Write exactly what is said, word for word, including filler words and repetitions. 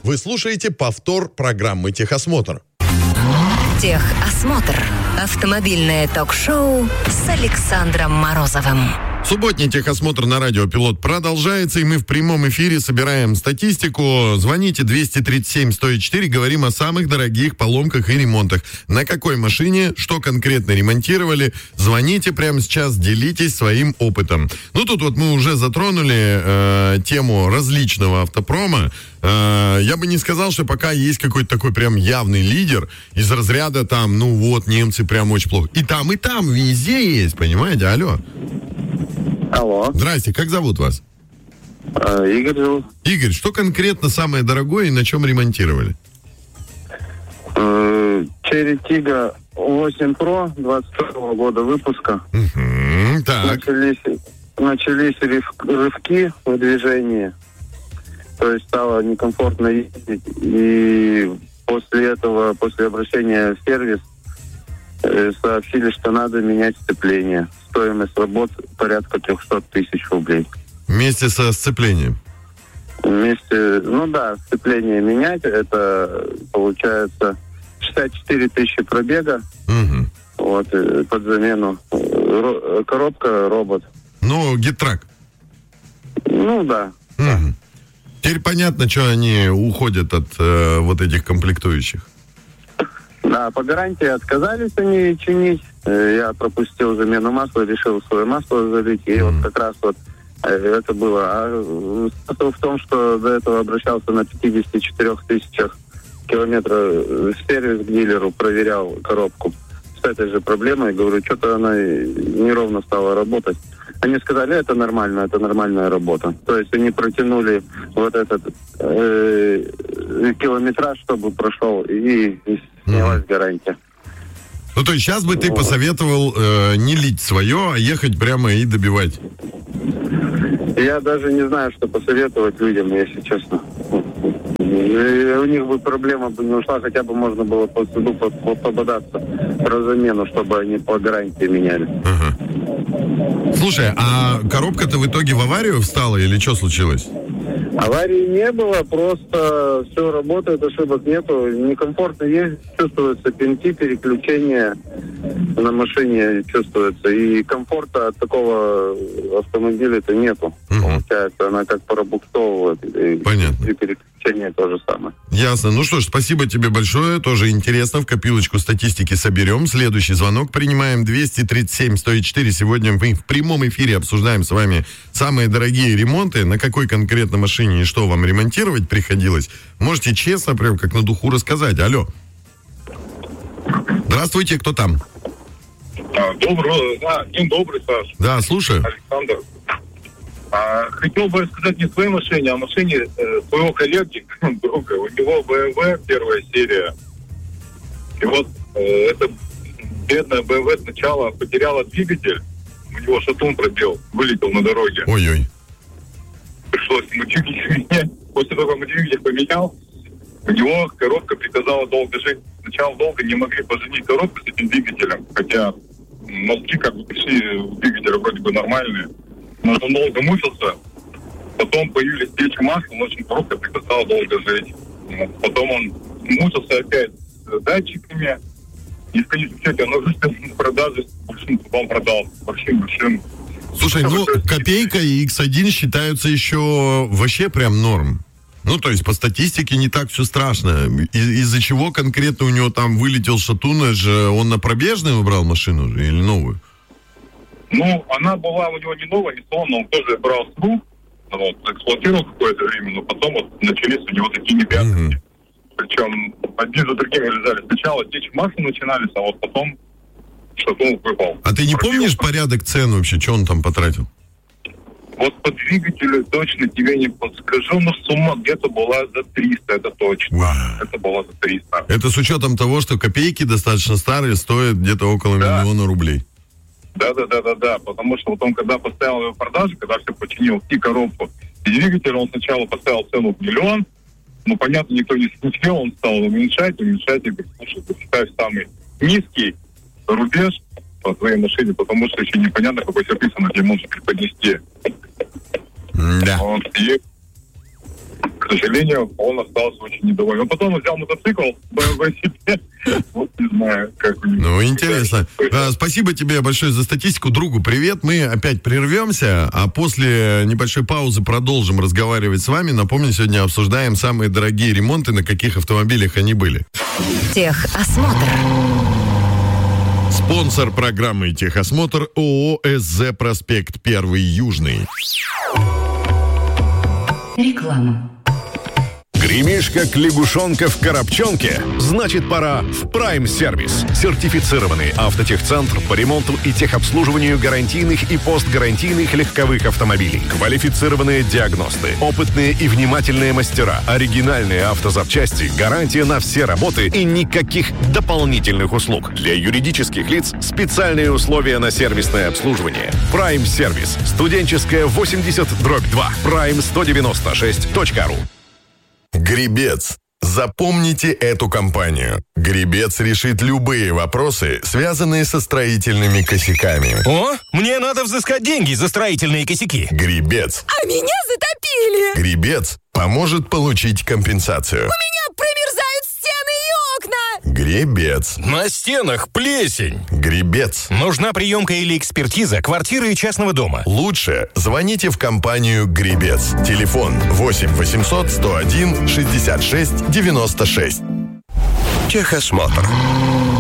Вы слушаете повтор программы «Техосмотр». Техосмотр. Автомобильное ток-шоу с Александром Морозовым. Субботний техосмотр на радио «Пилот» продолжается, и мы в прямом эфире собираем статистику. Звоните двести тридцать семь сто четыре, говорим о самых дорогих поломках и ремонтах. На какой машине, что конкретно ремонтировали. Звоните прямо сейчас, делитесь своим опытом. Ну, тут вот мы уже затронули э, тему различного автопрома. Э, я бы не сказал, что пока есть какой-то такой прям явный лидер из разряда там, ну вот, немцы прям очень плохо. И там, и там, везде есть, понимаете? Алло. Алло. Здрасте, как зовут вас? А, Игорь зовут. Игорь, что конкретно самое дорогое и на чем ремонтировали? Черри Тига восемь Про двадцать второго года выпуска. Угу, так. Начались, начались рыв- рывки в движении. То есть стало некомфортно ездить. И после этого, после обращения в сервис, э, сообщили, что надо менять сцепление. Стоимость работ порядка триста тысяч рублей. Вместе со сцеплением? Вместе, ну да, сцепление менять, это получается шестьдесят четыре тысячи пробега. Угу. Вот, под замену. Ро- коробка, робот. Ну, гитрак. Ну да. Угу. Теперь понятно, что они уходят от э, вот этих комплектующих. Да, по гарантии отказались они чинить. Я пропустил замену масла, решил свое масло залить. И mm. вот как раз вот это было. А смысл в том, что до этого обращался на пятьдесят четыре тысячах километров в сервис к дилеру, проверял коробку с этой же проблемой. Говорю, что-то она неровно стала работать. Они сказали, это нормально, это нормальная работа. То есть они протянули вот этот э, километраж, чтобы прошел, и, и снялась mm. гарантия. Ну, то есть сейчас бы ты посоветовал э, не лить свое, а ехать прямо и добивать? Я даже не знаю, что посоветовать людям, если честно. И у них бы проблема бы не ушла, хотя бы можно было по суду пободаться про замену, чтобы они по гарантии меняли. Ага. Слушай, а коробка-то в итоге в аварию встала или что случилось? Аварии не было, просто все работает, ошибок нету. Некомфортно ездить, чувствуются пинки, переключения на машине чувствуется. И комфорта от такого автомобиля-то нету. Угу. Получается, она как пробуксовывает. Понятно. И переключение то же самое. Ясно. Ну что ж, спасибо тебе большое. Тоже интересно. В копилочку статистики соберем. Следующий звонок принимаем. двести тридцать семь сто четыре. Сегодня мы в прямом эфире обсуждаем с вами самые дорогие ремонты. На какой конкретно машине и что вам ремонтировать приходилось. Можете честно, прям как на духу рассказать. Алло. Здравствуйте, кто там? Добрый, да, день добрый, Саш. Да, слушаю. Александр. А, хотел бы рассказать не о своей машине, а о машине э, своего коллеги, друга. У него бэ эм вэ первая серия. И вот э, эта бедная бэ эм вэ сначала потеряла двигатель, у него шатун пробил, вылетел на дороге. Ой-ой. Пришлось ему двигатель менять. После того, как он двигатель поменял, у него коробка приказала долго жить. Сначала долго не могли поженить коробку с этим двигателем, хотя мозги как бы пришли у двигателя вроде бы нормальные. Но он долго мучился. Потом появились течи масла, но очень коробка приказала долго жить. Потом он мучился опять с датчиками. И в конечном счете он выставил на продажу, машину он продал, вообще машину. Слушай, ну, копейка и икс один считаются еще вообще прям норм. Ну, то есть, по статистике не так все страшно. И- из-за чего конкретно у него там вылетел шатун, же он на пробежный выбрал машину же или новую? Ну, она была у него не новая, не салон, он тоже брал с рук, вот, эксплуатировал какое-то время, но потом вот начались у него такие неприятности. Mm-hmm. Причем один за другим лежали. Сначала течь масла начинались, а вот потом шатун выпал. А ты не Пробил. помнишь порядок цен вообще, что он там потратил? Вот по двигателю точно тебе не подскажу, но сумма где-то была за триста, это точно. Wow. Это была за триста. Это с учетом того, что копейки достаточно старые, стоят где-то около да. миллиона рублей. Да-да-да-да-да, потому что вот он когда поставил его в продажу, когда все починил и коробку, и двигатель, он сначала поставил цену в миллион, но, понятно, никто не смотрел, он стал уменьшать, уменьшать, и говорит, слушай, поставь самый низкий рубеж по своей машине, потому что еще непонятно, какой сюрприз она тебе может преподнести. Да. Вот, и, к к сожалению, он остался очень недоволен. Но потом он взял мотоцикл, бэ эм вэ себе. Вот не знаю, как у него. Ну, интересно. А, спасибо тебе большое за статистику. Другу привет. Мы опять прервемся, а после небольшой паузы продолжим разговаривать с вами. Напомню, сегодня обсуждаем самые дорогие ремонты, на каких автомобилях они были. Техосмотр. Спонсор программы «Техосмотр» ООО «СЗ Проспект Первый Южный». Реклама. Гремишь, как лягушонка в коробчонке? Значит, пора в Prime Сервис. Сертифицированный автотехцентр по ремонту и техобслуживанию гарантийных и постгарантийных легковых автомобилей. Квалифицированные диагносты, опытные и внимательные мастера, оригинальные автозапчасти, гарантия на все работы и никаких дополнительных услуг. Для юридических лиц специальные условия на сервисное обслуживание. Prime Сервис. Студенческая восемьдесят дробь два. прайм сто девяносто шесть точка ру. Гребец. Запомните эту компанию. Гребец решит любые вопросы, связанные со строительными косяками. О, мне надо взыскать деньги за строительные косяки. Гребец. А меня затопили. Гребец поможет получить компенсацию. У меня промерзают стены и окна. Гребец. На стенах плесень. Гребец. Нужна приемка или экспертиза квартиры и частного дома. Лучше звоните в компанию «Гребец». Телефон восемь восемьсот сто один шестьдесят шесть девяносто шесть. Техосмотр.